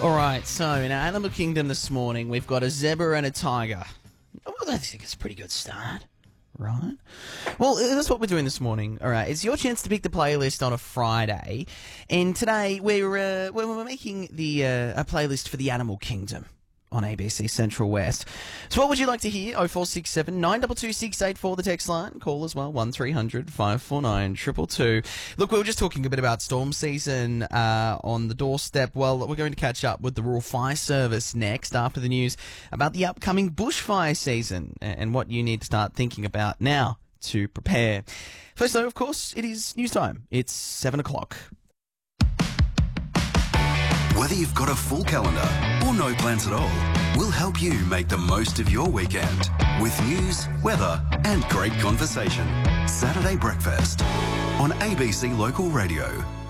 All right, so in our Animal Kingdom this morning, we've got a zebra and a tiger. Well, I think it's a pretty good start, right? Well, that's what we're doing this morning. All right, it's your chance to pick the playlist on a Friday, and today we're making a playlist for the Animal Kingdom on ABC Central West. So what would you like to hear? 0467 922 684, the text line. Call as well, 1300 549 222. Look, we were just talking a bit about storm season on the doorstep. Well, we're going to catch up with the Rural Fire Service next after the news about the upcoming bushfire season and what you need to start thinking about now to prepare. First though, of course, it is news time. It's 7 o'clock. Whether you've got a full calendar or no plans at all, we'll help you make the most of your weekend with news, weather and great conversation. Saturday Breakfast on ABC Local Radio.